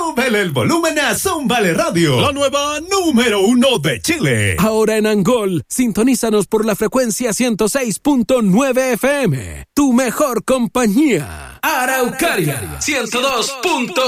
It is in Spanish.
Súbele el volumen a Zúmbale Radio, la nueva número 1 de Chile. Ahora en Angol, sintonízanos por la frecuencia 106.9 FM. Tu mejor compañía. Araucaria, 102.5.